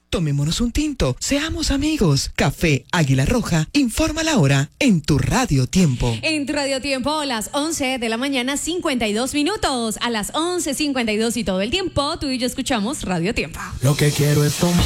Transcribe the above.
Tomémonos un tinto, seamos amigos. Café Águila Roja, informa la hora en tu Radio Tiempo. En tu Radio Tiempo, las 11 de la mañana, 52 minutos. A las 11:52 y todo el tiempo, tú y yo escuchamos Radio Tiempo. Lo que quiero es tomar.